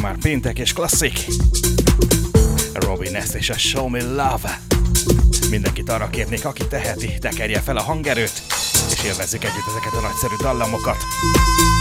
már péntek és klasszik. Robin S. és a Show Me Love. Mindenkit arra kérnék, aki teheti, tekerje fel a hangerőt, és élvezzük együtt ezeket a nagyszerű dallamokat.